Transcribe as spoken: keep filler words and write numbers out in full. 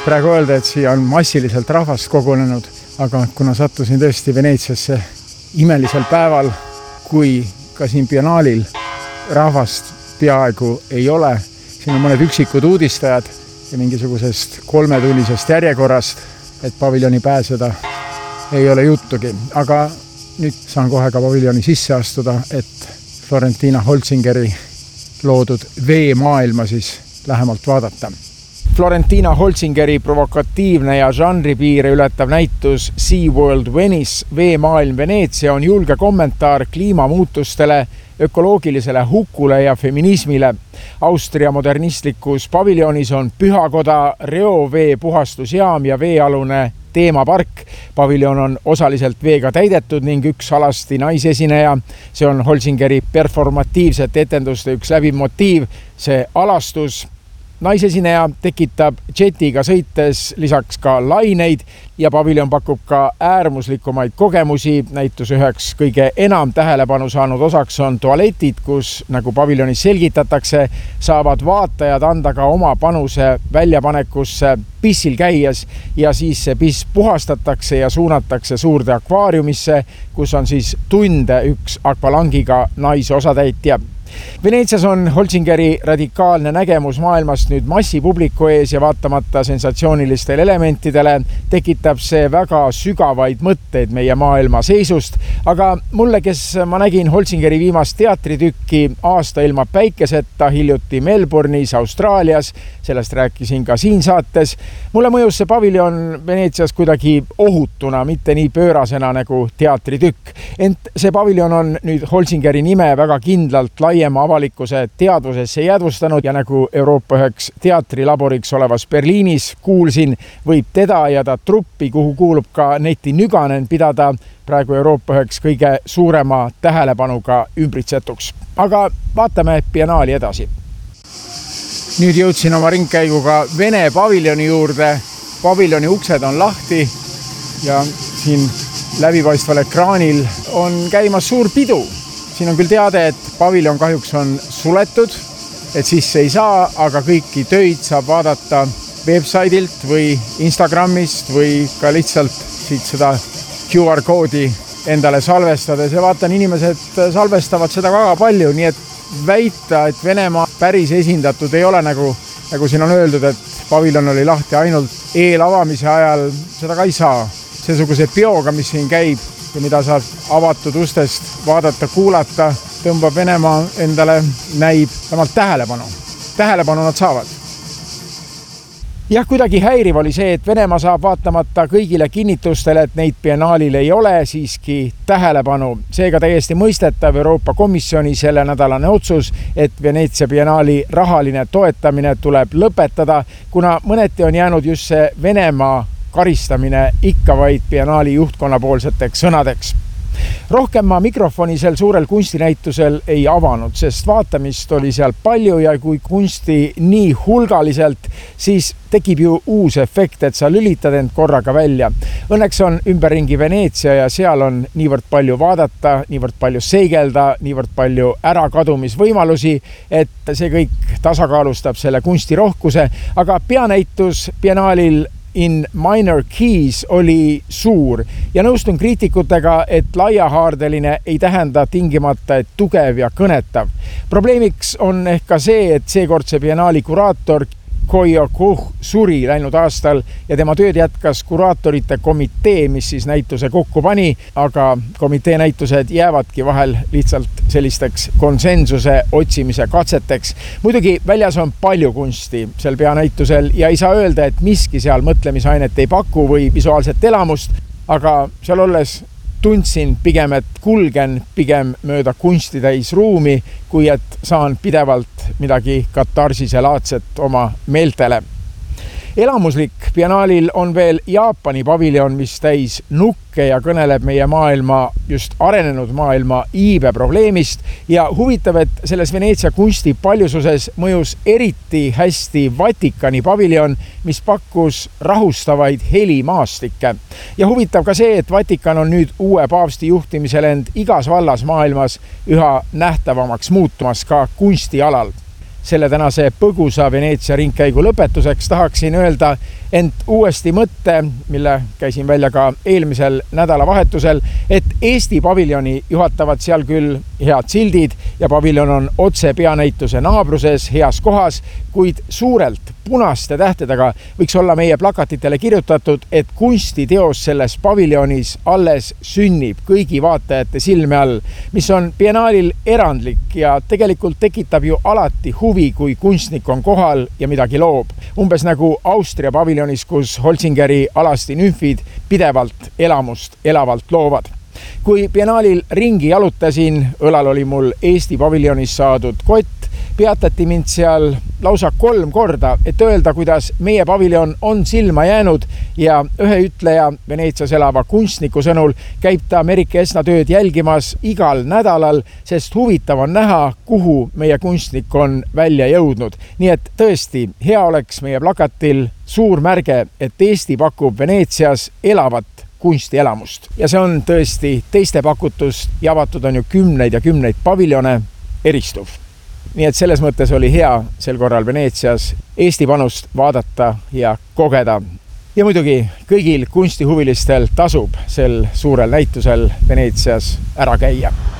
praegu öelda, et siia on massiliselt rahvast kogunenud, aga kuna sattusin tõesti Veneetsiasse imelisel päeval, kui ka siin biennaalil rahvast peaaegu ei ole, siin on mõned üksikud uudistajad ja mingisugusest kolmetunnisest järjekorrast, et paviljoni pääseda ei ole juttugi. Aga nüüd saan kohe ka paviljoni sisse astuda, et Florentina Holzingeri loodud veemaailma siis lähemalt vaadata. Florentina Holzingeri provokatiivne ja žanripiire ületav näitus SeaWorld Venice, veemaailm Veneetsia on julge kommentaar kliimamuutustele, ökoloogilisele hukule ja feminismile. Austria modernistlikus paviljonis on pühakoda, reovee puhastusjaam ja veealune teemapark. Paviljon on osaliselt veega täidetud ning üks alasti naisesineja. See on Holzingeri performatiivsete etenduste üks läbiv motiiv, see alastus. Naisesineja tekitab jetiga sõites lisaks ka laineid ja paviljon pakub ka äärmuslikumaid kogemusi. Näitus üheks kõige enam tähelepanu saanud osaks on tualetid, kus, nagu paviljonis selgitatakse, saavad vaatajad anda ka oma panuse väljapanekusse pissil käies ja siis see piss puhastatakse ja suunatakse suurde akvaariumisse, kus on siis tunde üks akvalangiga naise osatäitja. Veneetsias on Holzingeri radikaalne nägemus maailmast nüüd massipubliku ees ja vaatamata sensatsioonilistele elementidele tekitab see väga sügavaid mõtteid meie maailma seisust. Aga mulle, kes ma nägin Holzingeri viimast teatritükki Aasta ilma päikeseta hiljuti Melbourne'is, Austraalias, sellest rääkisin ka siin saates, mulle mõjus see paviljon Veneetsias kuidagi ohutuna, mitte nii pöörasena nagu teatritükk. Ent see paviljon on nüüd Holzingeri nime väga kindlalt laiem avalikkuse teadvusesse jäädvustanud ja nagu Euroopa üheks teatrilaboriks olevas Berliinis kuulsin, võib teda ja ta truppi, kuhu kuulub ka Neti Nüganen, pidada praegu Euroopa üheks kõige suurema tähelepanuga ümbritsetuks. Aga vaatame biennaali edasi. Nüüd jõudsin oma ringkäiguga Vene paviljoni juurde. Paviljoni uksed on lahti ja siin läbipaistval ekraanil on käimas suur pidu. Siin on küll teade, et paviljon kahjuks on suletud, et sisse ei saa, aga kõiki töid saab vaadata websaidilt või Instagramist või ka lihtsalt siit seda Q R koodi endale salvestades. Ja vaatan, inimesed salvestavad seda väga palju, nii et väita, et Venemaa päris esindatud ei ole, nagu, nagu siin on öeldud, et paviljon oli lahti ainult eelavamise ajal, seda ka ei saa. Seesuguse bioga, mis siin käib ja mida saab avatud ustest vaadata, kuulata, tõmbab Venemaa endale, näib vähemalt tähelepanu. Tähelepanu nad saavad. Jah, kuidagi häiriv oli see, et Venemaa saab vaatamata kõigile kinnitustele, et neid biennaalil ei ole, siiski tähelepanu. Seega täiesti mõistetav Euroopa Komisjoni selle nädalane otsus, et Veneetsia biennaali rahaline toetamine tuleb lõpetada, kuna mõneti on jäänud just see Venemaa karistamine ikka vaid biennaali juhtkonna poolseteks sõnadeks. Rohkem ma mikrofoni sel suurel kunstinäitusel ei avanud, sest vaatamist oli seal palju ja kui kunsti nii hulgaliselt, siis tekib ju uus efekt, et sa lülitad end korraga välja. Õnneks on ümberringi Veneetsia ja seal on niivõrd palju vaadata, niivõrd palju seigelda, niivõrd palju ärakadumisvõimalusi, et see kõik tasakaalustab selle kunstirohkuse, aga peanäitus biennaalil in minor keys oli suur ja nõustun kriitikutega, et laiahaardeline ei tähenda tingimata, et tugev ja kõnetav. Probleemiks on ehk ka see, et seekordse biennaali kuraator Koio Kuh suri läinud aastal ja tema tööd jätkas kuraatorite komitee, mis siis näituse kokku pani, aga komitee näitused jäävadki vahel lihtsalt sellisteks konsensuse otsimise katseteks. Muidugi väljas on palju kunsti sel peanäitusel ja ei saa öelda, et miski seal mõtlemisainet ei paku või visuaalset elamust, aga seal olles tundsin pigem, et kulgen pigem mööda kunstitäis ruumi, kui et saan pidevalt midagi katarsiselaadset oma meeltele. Elamuslik biennaalil on veel Jaapani paviljon, mis täis nukke ja kõneleb meie maailma, just arenenud maailma iibe probleemist ja huvitav, et selles Veneetsia kunsti paljususes mõjus eriti hästi Vatikani paviljon, mis pakkus rahustavaid helimaastikke. Ja huvitav ka see, et Vatikan on nüüd uue paavsti juhtimisel end igas vallas maailmas üha nähtavamaks muutumas ka kunstialal. selle tänase põgusa Veneetsia ringkäigu lõpetuseks tahaksin öelda ent uuesti mõtte, mille käisin välja ka eelmisel nädalavahetusel, et Eesti paviljoni juhatavad seal küll head sildid ja paviljon on otse peanäituse naabruses heas kohas, kuid suurelt punaste tähtedega võiks olla meie plakatitele kirjutatud, et kunstiteos selles paviljonis alles sünnib kõigi vaatajate silme all, mis on biennaalil erandlik ja tegelikult tekitab ju alati huvi, kui kunstnik on kohal ja midagi loob. Umbes nagu Austria paviljonis, kus Holzingeri alasti nümfid pidevalt elamust elavalt loovad. Kui biennaalil ringi jalutasin, õlal oli mul Eesti paviljonis saadud kott, peatati mind seal lausa kolm korda, et öelda, kuidas meie paviljon on silma jäänud ja ühe ütleja Veneetsias elava kunstniku sõnul käib ta Merike Esna tööd jälgimas igal nädalal, sest huvitav on näha, kuhu meie kunstnik on välja jõudnud. Nii et tõesti, hea oleks meie plakatil suur märge, et Eesti pakub Veneetsias elavat kunstielamust. Ja see on tõesti teiste pakutust ja avatud on ju kümneid ja kümneid paviljone eristuv. Nii et selles mõttes oli hea sel korral Veneetsias Eesti panust vaadata ja kogeda. Ja muidugi kõigil kunstihuvilistel tasub sel suurel näitusel Veneetsias ära käia.